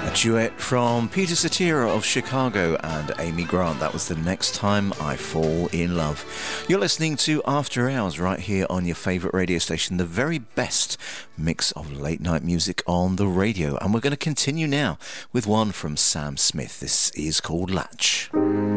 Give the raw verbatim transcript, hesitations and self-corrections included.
Duet from Peter Cetera of Chicago and Amy Grant. That was The Next Time I Fall in Love. You're listening to After Hours right here on your favourite radio station, the very best mix of late night music on the radio. And we're going to continue now with one from Sam Smith. This is called Latch.